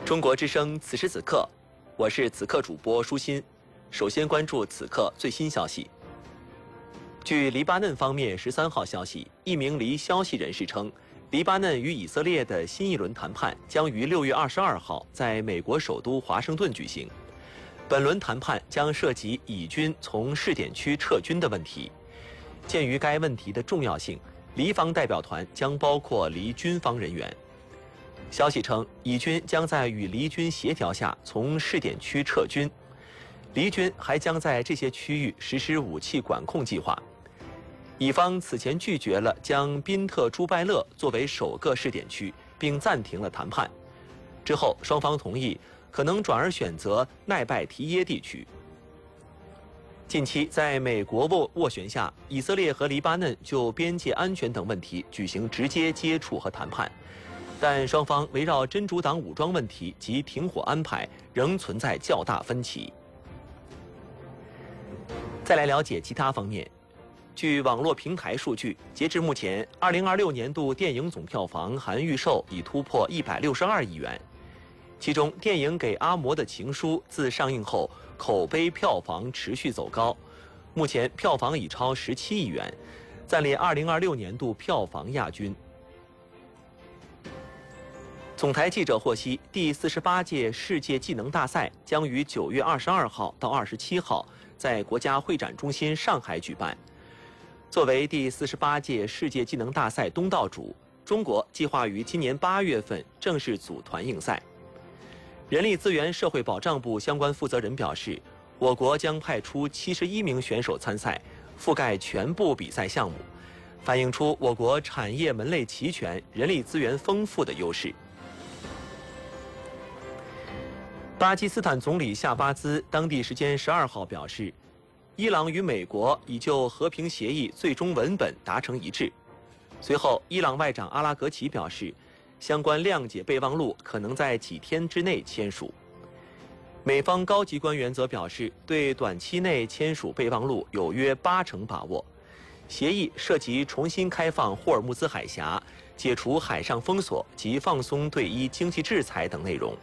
中国之声此时此刻，我是此刻主播舒心。首先关注此刻最新消息。据黎巴嫩方面13号消息，一名离消息人士称，黎巴嫩与以色列的新一轮谈判将于6月22号在美国首都华盛顿举行。本轮谈判将涉及以军从试点区撤军的问题。鉴于该问题的重要性，黎方代表团将包括黎军方人员。消息称，以军将在与黎军协调下从试点区撤军，黎军还将在这些区域实施武器管控计划。以方此前拒绝了将宾特朱拜勒作为首个试点区，并暂停了谈判。之后，双方同意可能转而选择奈拜提耶地区。近期，在美国斡旋下，以色列和黎巴嫩就边界安全等问题举行直接接触和谈判。但双方围绕真主党武装问题及停火安排仍存在较大分歧。再来了解其他方面。据网络平台数据，截至目前，2026年度电影总票房含预售已突破162亿元。其中，电影《给阿嬷的情书》自上映后，口碑票房持续走高，目前票房已超17亿元，暂列2026年度票房亚军。总台记者获悉，第48届世界技能大赛将于9月22号到27号在国家会展中心上海举办。作为第48届世界技能大赛东道主，中国计划于今年8月份正式组团应赛。人力资源社会保障部相关负责人表示，我国将派出71名选手参赛，覆盖全部比赛项目，反映出我国产业门类齐全、人力资源丰富的优势。巴基斯坦总理夏巴兹当地时间12号表示，伊朗与美国已就和平协议最终文本达成一致。随后，伊朗外长阿拉格齐表示，相关谅解备忘录可能在几天之内签署。美方高级官员则表示，对短期内签署备忘录有约80%把握。协议涉及重新开放霍尔木兹海峡、解除海上封锁及放松对伊经济制裁等内容。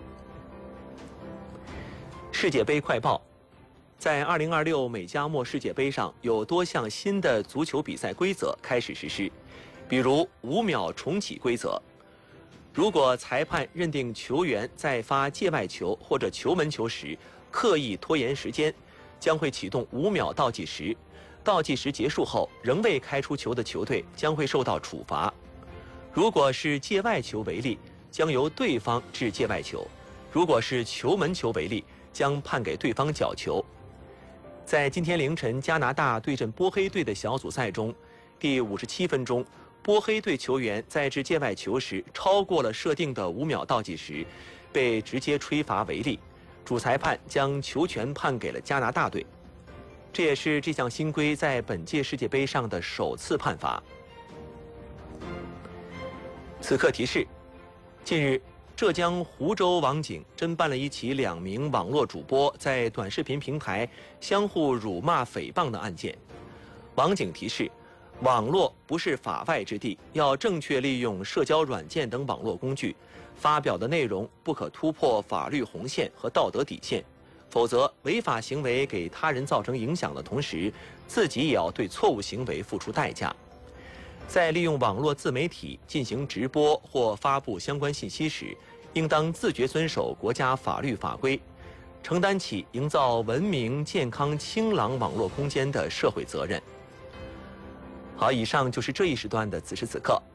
世界杯快报：在2026美加墨世界杯上，有多项新的足球比赛规则开始实施，比如5秒重启规则。如果裁判认定球员在发界外球或者球门球时刻意拖延时间，将会启动5秒倒计时。倒计时结束后仍未开出球的球队将会受到处罚。如果是界外球为例，将由对方掷界外球；如果是球门球为例，将判给对方角球。在今天凌晨加拿大对阵波黑队的小组赛中，第57分钟，波黑队球员在掷界外球时超过了设定的5秒倒计时，被直接吹罚违例，主裁判将球权判给了加拿大队。这也是这项新规在本届世界杯上的首次判罚。此刻提示：近日，浙江湖州网警侦办了一起2名网络主播在短视频平台相互辱骂诽谤的案件。网警提示，网络不是法外之地，要正确利用社交软件等网络工具，发表的内容不可突破法律红线和道德底线，否则违法行为给他人造成影响的同时，自己也要对错误行为付出代价。在利用网络自媒体进行直播或发布相关信息时，应当自觉遵守国家法律法规，承担起营造文明、健康、清朗网络空间的社会责任。好，以上就是这一时段的此时此刻。